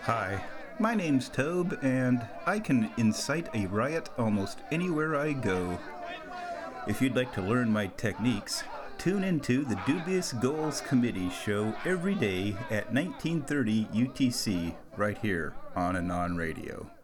Hi, my name's Tobe, and I can incite a riot almost anywhere I go. If you'd like to learn my techniques, tune into the Dubious Goals Committee show every day at 1930 UTC right here on Anon Radio.